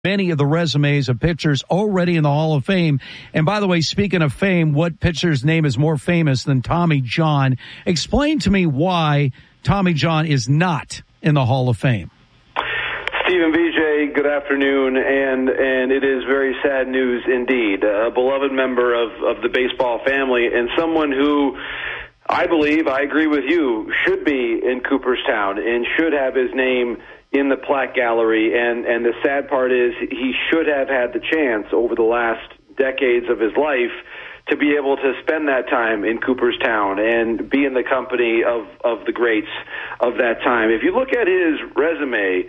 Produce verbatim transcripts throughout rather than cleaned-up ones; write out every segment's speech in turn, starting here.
many of the resumes of pitchers already in the Hall of Fame. And by the way, speaking of fame, what pitcher's name is more famous than Tommy John? Explain to me why Tommy John is not in the Hall of Fame. Stephen, V J, good afternoon, and and it is very sad news indeed. A beloved member of, of the baseball family and someone who I believe, I agree with you, should be in Cooperstown and should have his name in the plaque gallery, and, and the sad part is he should have had the chance over the last decades of his life to be able to spend that time in Cooperstown and be in the company of, of the greats of that time. If you look at his resume,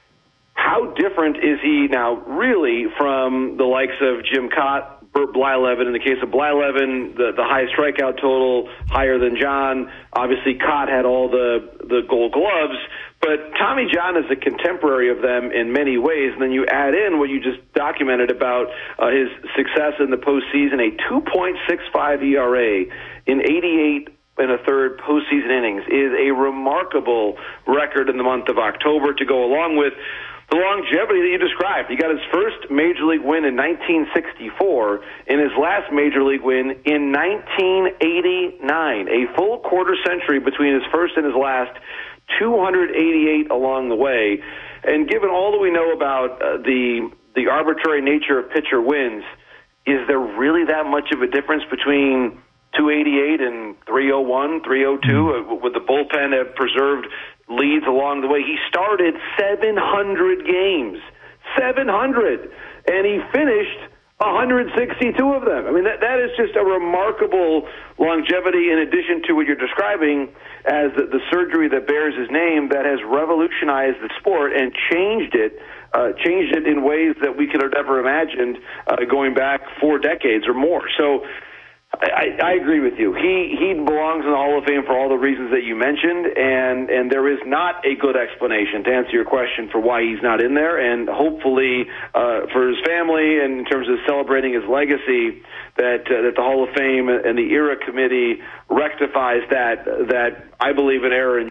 how different is he now really from the likes of Jim Cott, Burt Blyleven? In the case of Blyleven, the, the high strikeout total, higher than John. Obviously, Cott had all the, the gold gloves. But Tommy John is a contemporary of them in many ways, and then you add in what you just documented about uh, his success in the postseason, a two point six five E R A in eighty-eight and a third postseason innings is a remarkable record in the month of October to go along with the longevity that you described. He got his first major league win in nineteen sixty-four and his last major league win in nineteen eighty-nine, a full quarter century between his first and his last, two hundred eighty-eight along the way. And given all that we know about uh, the the arbitrary nature of pitcher wins, is there really that much of a difference between two eighty-eight and three oh one, three oh two? Uh, would the bullpen have preserved leads along the way? He started seven hundred games, seven hundred, and he finished one hundred sixty-two of them. I mean, that that is just a remarkable longevity in addition to what you're describing as the, the surgery that bears his name that has revolutionized the sport and changed it, uh, changed it in ways that we could have never imagined uh, going back four decades or more. So I, I agree with you. He he belongs in the Hall of Fame for all the reasons that you mentioned, and, and there is not a good explanation, to answer your question, for why he's not in there. And hopefully uh, for his family and in terms of celebrating his legacy, that uh, that the Hall of Fame and the ERA committee rectifies that, that I believe, an error in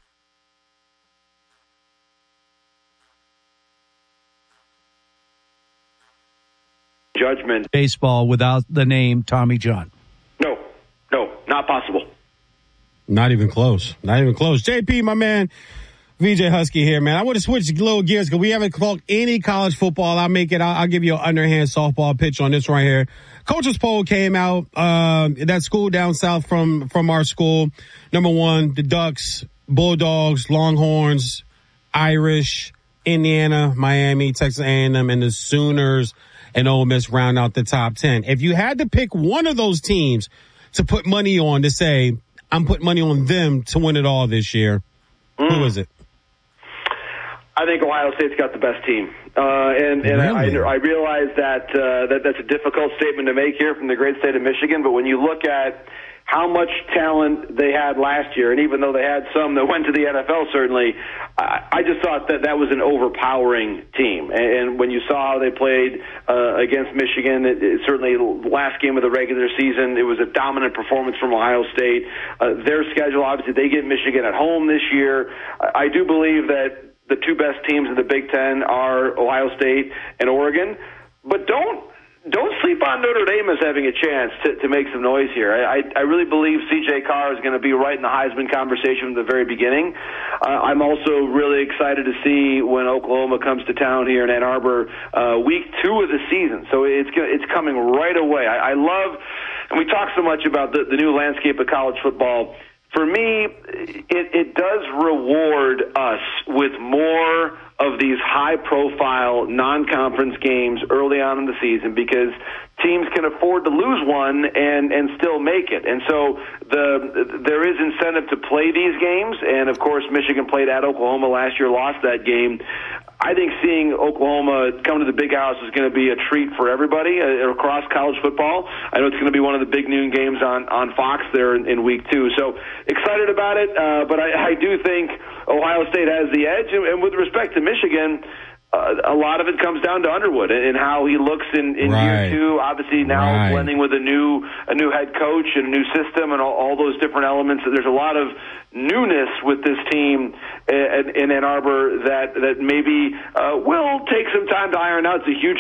judgment. Baseball without the name Tommy John. No, no, not possible. Not even close. Not even close. J P, my man, V J Husky here, man. I want to switch little gears because we haven't talked any college football. I'll make it. I'll, I'll give you an underhand softball pitch on this right here. Coaches poll came out. Uh, that school down south from from our school. Number one, the Ducks, Bulldogs, Longhorns, Irish, Indiana, Miami, Texas A and M, and the Sooners and Ole Miss round out the top ten. If you had to pick one of those teams to put money on, to say, I'm putting money on them to win it all this year, mm. who is it? I think Ohio State's got the best team. Uh, and and really? I, I realize that, uh, that that's a difficult statement to make here from the great state of Michigan, but when you look at how much talent they had last year, and even though they had some that went to the N F L, certainly, I, I just thought that that was an overpowering team. And, and when you saw how they played uh, against Michigan, it, it certainly the last game of the regular season, it was a dominant performance from Ohio State. Uh, their schedule, obviously, they get Michigan at home this year. I, I do believe that the two best teams in the Big Ten are Ohio State and Oregon, but don't Don't sleep on Notre Dame as having a chance to, to make some noise here. I, I really believe C J Carr is going to be right in the Heisman conversation from the very beginning. Uh, I'm also really excited to see when Oklahoma comes to town here in Ann Arbor, uh, week two of the season. So it's it's coming right away. I, I love, and we talk so much about the, the new landscape of college football. For me, it, it does reward us with more of these high-profile non-conference games early on in the season because teams can afford to lose one and, and still make it. And so the there is incentive to play these games. And, of course, Michigan played at Oklahoma last year, lost that game. I think seeing Oklahoma come to the Big House is going to be a treat for everybody uh, across college football. I know it's going to be one of the big noon games on, on Fox there in, in week two. So excited about it, uh, but I, I do think Ohio State has the edge. And, and with respect to Michigan, Uh, a lot of it comes down to Underwood and, and how he looks in, in right. year two. Obviously now right. blending with a new a new head coach and a new system and all, all those different elements. There's a lot of newness with this team in, in Ann Arbor that that maybe uh, will take some time to iron out. It's a huge